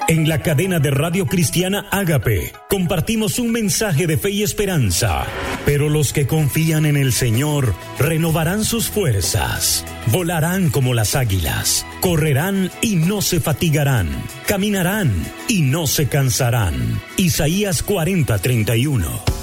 En la cadena de Radio Cristiana Ágape compartimos un mensaje de fe y esperanza. Pero los que confían en el Señor renovarán sus fuerzas, volarán como las águilas, correrán y no se fatigarán, caminarán y no se cansarán. Isaías 40:31.